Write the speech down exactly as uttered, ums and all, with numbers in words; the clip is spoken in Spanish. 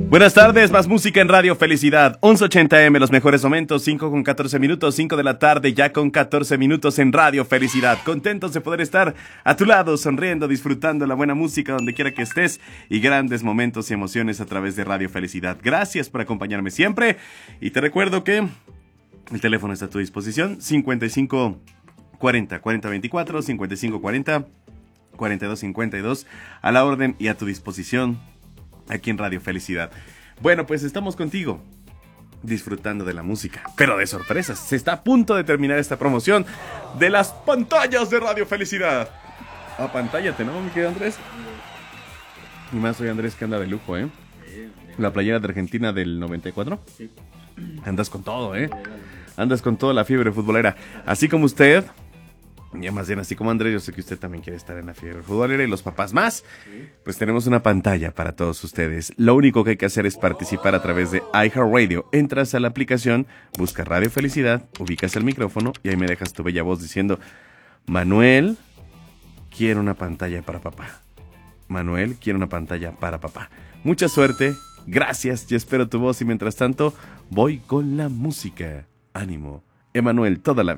Buenas tardes, más música en Radio Felicidad, once ochenta eme, los mejores momentos, cinco con catorce minutos, cinco de la tarde, ya con catorce minutos en Radio Felicidad. Contentos de poder estar a tu lado, sonriendo, disfrutando la buena música donde quiera que estés y grandes momentos y emociones a través de Radio Felicidad. Gracias por acompañarme siempre y te recuerdo que el teléfono está a tu disposición, cincuenta y cinco cuarenta, cuarenta veinticuatro, cincuenta y cinco cuarenta, cuarenta y dos cincuenta y dos, a la orden y a tu disposición aquí en Radio Felicidad. Bueno, pues estamos contigo, disfrutando de la música, pero de sorpresas. Se está a punto de terminar esta promoción de las pantallas de Radio Felicidad. Apantállate, ¿no, mi querido Andrés? Y más soy Andrés, que anda de lujo, ¿eh? La playera de Argentina del noventa y cuatro. Sí. Andas con todo, ¿eh? Andas con toda la fiebre futbolera. Así como usted, ya más bien así como Andrés, yo sé que usted también quiere estar en la fiebre futbolera y los papás más. Pues tenemos una pantalla para todos ustedes. Lo único que hay que hacer es participar a través de iHeartRadio. Entras a la aplicación, buscas Radio Felicidad, ubicas el micrófono y ahí me dejas tu bella voz diciendo: Manuel, quiero una pantalla para papá. Manuel, quiero una pantalla para papá. Mucha suerte, gracias y espero tu voz. Y mientras tanto, voy con la música. Ánimo, Emanuel, toda la vida.